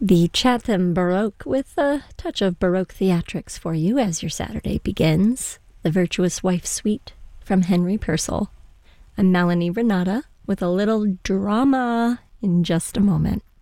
The Chatham Baroque with a touch of Baroque theatrics for you as your Saturday begins. The Virtuous Wife Suite from Henry Purcell. I'm Melanie Renata with a little drama in just a moment.